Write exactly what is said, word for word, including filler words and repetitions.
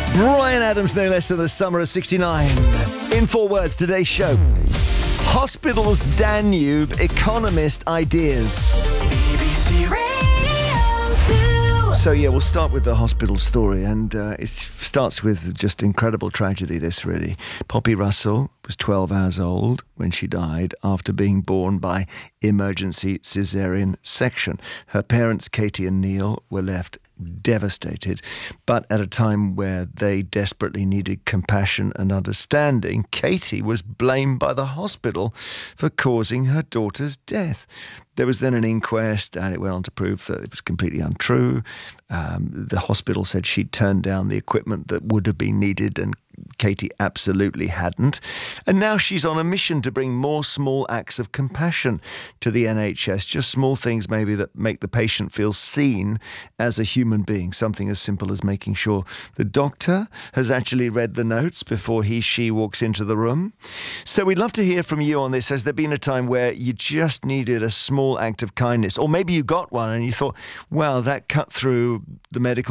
Bryan Adams, no less, in the summer of sixty-nine. In four words, today's show. Hospitals Danube economist ideas. B B C Radio two. So yeah, we'll start with the hospital story, and uh, it starts with just incredible tragedy, this really. Poppy Russell was twelve hours old when she died after being born by emergency caesarean section. Her parents, Katie and Neil, were left devastated, but at a time where they desperately needed compassion and understanding, Katie was blamed by the hospital for causing her daughter's death. There was then an inquest, and it went on to prove that it was completely untrue. Um, the hospital said she'd turned down the equipment that would have been needed, and Katie absolutely hadn't. And now she's on a mission to bring more small acts of compassion to the N H S, just small things maybe that make the patient feel seen as a human being, something as simple as making sure the doctor has actually read the notes before he, she walks into the room. So we'd love to hear from you on this. Has there been a time where you just needed a small act of kindness, or maybe you got one and you thought, wow, that cut through the medical